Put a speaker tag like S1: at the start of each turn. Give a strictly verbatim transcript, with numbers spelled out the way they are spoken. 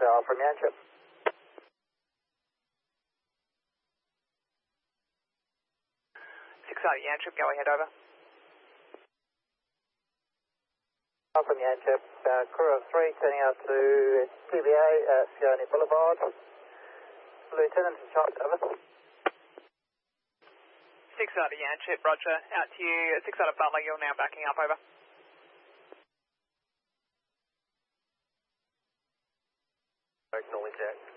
S1: uh, from Yanchep.
S2: six eight Yanchep, go ahead, over.
S1: From Yanchep, uh, crew of three turning out to T B A at Sione Boulevard. Lieutenant in charge, over.
S2: six eight Yanchep, roger, out to you. six eight Butler, you're now backing up, over.
S1: Signal intact.